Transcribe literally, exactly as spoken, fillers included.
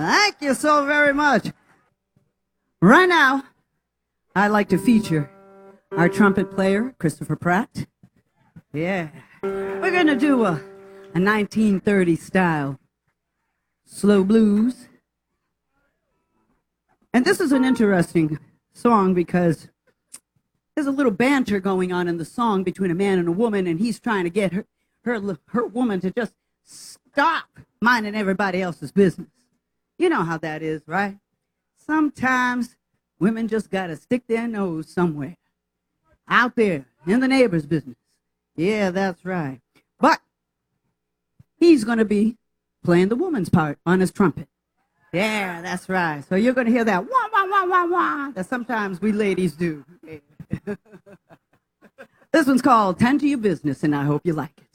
Thank you so very much. Right now, I'd like to feature our trumpet player, Christopher Pratt. Yeah. We're going to do a, a nineteen thirties style slow blues. And this is an interesting song because there's a little banter going on in the song between a man and a woman, and he's trying to get her, her, her woman to just stop minding everybody else's business. You know how that is, right? Sometimes women just got to stick their nose somewhere out there in the neighbor's business. Yeah, that's right. But he's going to be playing the woman's part on his trumpet. Yeah, that's right. So you're going to hear that wah, wah, wah, wah, wah that sometimes we ladies do. Yeah. This one's called Tend to Your Business, and I hope you like it.